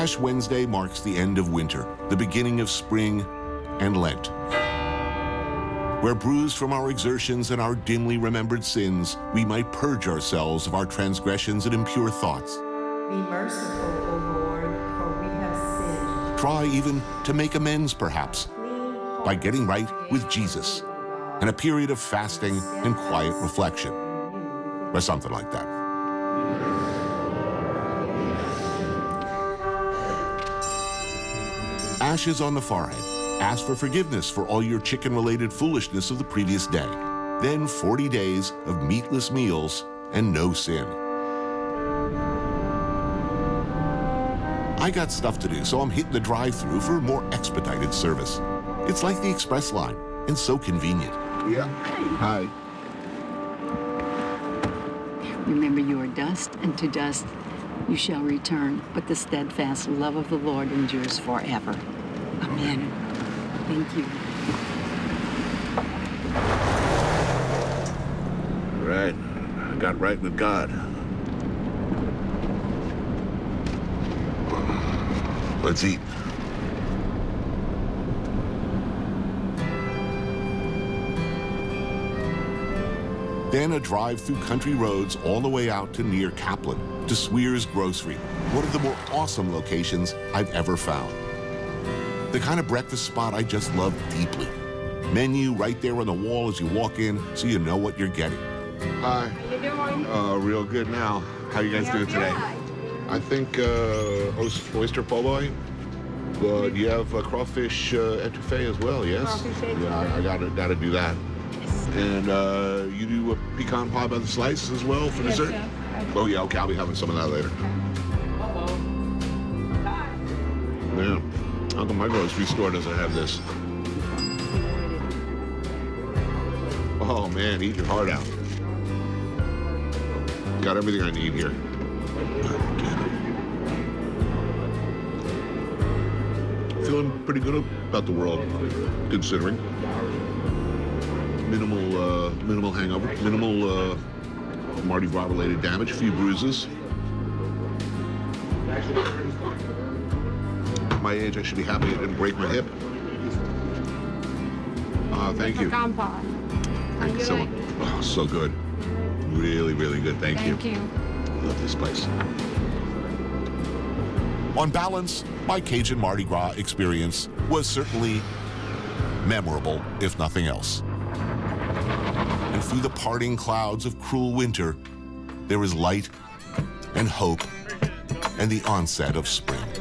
Ash Wednesday marks the end of winter, the beginning of spring and Lent. Where bruised from our exertions and our dimly remembered sins, we might purge ourselves of our transgressions and impure thoughts. Be merciful, O Lord, for we have sinned. Try even to make amends, perhaps, by getting right with Jesus, and a period of fasting and quiet reflection, or something like that. Ashes on the forehead. Ask for forgiveness for all your chicken-related foolishness of the previous day. Then 40 days of meatless meals and no sin. I got stuff to do, so I'm hitting the drive-thru for more expedited service. It's like the express line, and so convenient. Yeah. Hi. Remember, you are dust, and to dust you shall return, but the steadfast love of the Lord endures forever. Amen. Thank you. Right. I got right with God. Let's eat. Then a drive through country roads all the way out to near Kaplan, to Sweer's Grocery, one of the more awesome locations I've ever found. The kind of breakfast spot I just love deeply. Menu right there on the wall as you walk in, so you know what you're getting. Hi. How you doing? Real good now. How you guys doing today? I think oyster po' boy. Do you have crawfish etouffee as well? Yes. Crawfish yeah, I gotta do that. And you do a pecan pie by the slice as well for dessert? Yes, oh yeah, okay. I'll be having some of that later. Yeah. How come my grocery store doesn't have this? Oh man, eat your heart out. Got everything I need here. Feeling pretty good about the world, considering. Minimal hangover, minimal Mardi Gras related damage, a few bruises. At my age, I should be happy I didn't break my hip. Thank you. Thank you so much. Oh, so good. Really, really good. Thank you. Thank you. Love this place. On balance, my Cajun Mardi Gras experience was certainly memorable, if nothing else. And through the parting clouds of cruel winter, there is light and hope and the onset of spring.